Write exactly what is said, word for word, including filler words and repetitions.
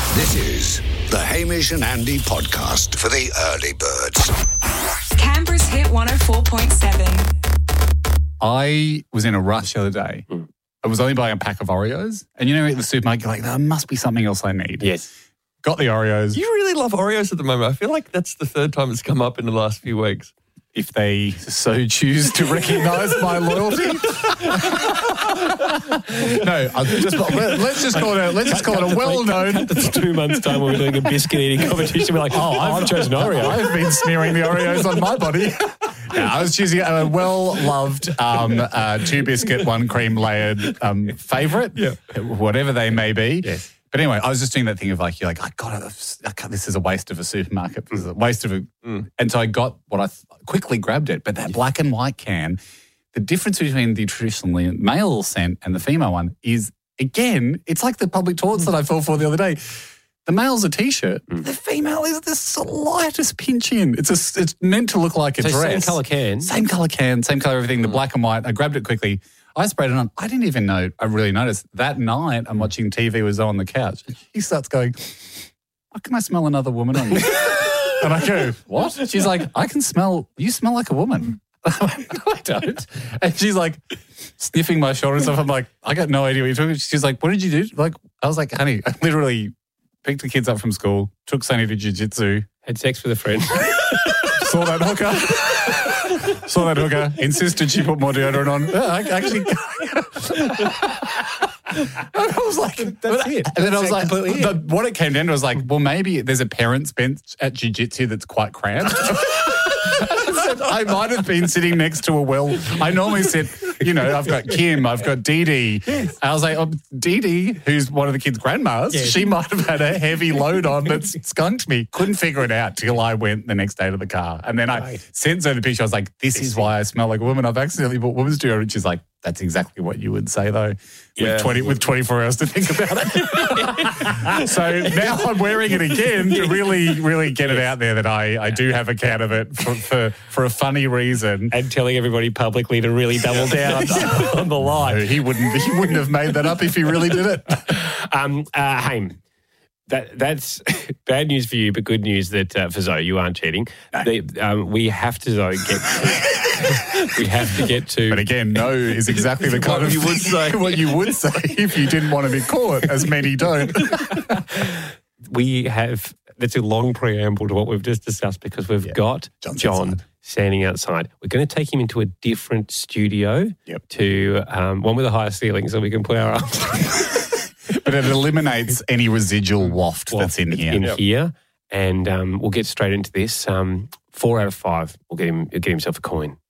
This is the Hamish and Andy podcast for the early birds. Canberra's Hit one oh four point seven. I was in a rush the other day. Mm. I was only buying a pack of Oreos. And you know, at the supermarket, you're like, there must be something else I need. Yes. Got the Oreos. You really love Oreos at the moment. I feel like that's the third time it's come up in the last few weeks. If they so choose to recognise my loyalty. No, I'll just, let's just call it a, let's just call it a well-known... That's two months' time when we're doing a biscuit eating competition. We're like, oh, I've, I've chosen Oreo. I've been smearing the Oreos on my body. Yeah, I was choosing a well-loved um, uh, two-biscuit, one-cream-layered um, favourite, yeah. whatever they may be. Yes. But anyway, I was just doing that thing of like, you're like, I got it. This is a waste of a supermarket. This is a waste of a... Mm. And so I got what I th- quickly grabbed it. But that black and white can, the difference between the traditionally male scent and the female one is, again, it's like the public toilets that I fell for the other day. The male's a T-shirt. Mm. The female is the slightest pinch in. It's a, it's meant to look like a so dress. Same colour can. Same colour can, same colour everything, the Mm. black and white. I grabbed it quickly. I sprayed it on. I didn't even know. I really noticed. That night, I'm watching T V with Zoe on the couch. And she starts going, "Why can I smell another woman on you?" And I go, "What?" She's like, "I can smell, you smell like a woman." I went, "No, I don't." And she's like sniffing my shoulder and stuff. I'm like, "I got no idea what you're talking about." She's like, "What did you do?" Like, I was like, "Honey, I literally picked the kids up from school, took Sunny to jiu-jitsu. Had sex with a friend. Saw that hooker. Saw that hooker. Insisted she put more deodorant on. Yeah, I actually... And I was like... That's it. And then I was like... completely The, what it came down to was like, well, maybe there's a parent's bench at jiu-jitsu that's quite cramped. I might have been sitting next to a well. I normally sit, you know, I've got Kim, I've got Dee Dee. Yes. I was like, oh, Dee Dee, who's one of the kids' grandmas, yes. She might have had a heavy load on that skunked me. Couldn't figure it out till I went the next day to the car. And then I right. sent her the picture. I was like, this is why I smell like a woman. I've accidentally bought women's deodorant. She's like, that's exactly what you would say, though, yeah. with twenty with twenty-four hours to think about it. So now I'm wearing it again to really, really get it out there that I, I do have a can of it for, for, for a funny reason. And telling everybody publicly to really double down on the lie. No, he wouldn't he wouldn't have made that up if he really did it. Um, uh, Haim, that, that's bad news for you, but good news that uh, for Zoe, you aren't cheating. No. They, um, we have to, Zoe, get... We have to get to... But again, no is exactly the kind of you would say. what you would say if you didn't want to be caught, as many don't. We have... That's a long preamble to what we've just discussed because we've yeah. got John's John outside. standing outside. We're going to take him into a different studio yep. to um, one with a higher ceiling so we can put our arms... But it eliminates any residual waft, waft that's in here. In yep. here. And um, we'll get straight into this. Um, four out of five will get him. He'll get himself a coin.